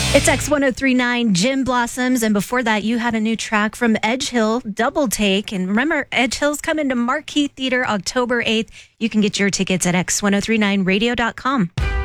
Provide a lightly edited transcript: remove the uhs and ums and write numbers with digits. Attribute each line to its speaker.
Speaker 1: It's X1039 Gin Blossoms, and before that, you had a new track from Edge Hill, Double Take. And remember, Edge Hill's coming to Marquee Theater October 8th. You can get your tickets at x1039radio.com.